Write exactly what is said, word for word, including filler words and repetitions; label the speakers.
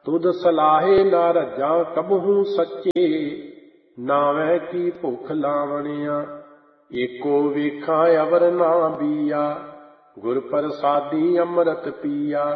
Speaker 1: ਤੁਧ ਸਲਾਹੇ ਨਾ ਰੱਜਾਂ ਕਬਹੂ ਸੱਚੇ, ਨਾਵੈ ਕੀ ਭੁੱਖ ਲਾਵਣਿਆ। ਏਕੋ ਵੇਖਾਂ ਅਵਰ ਨਾ ਬੀਆ, ਗੁਰ ਪ੍ਰਸਾਦੀ ਅੰਮ੍ਰਿਤ ਪੀਆ।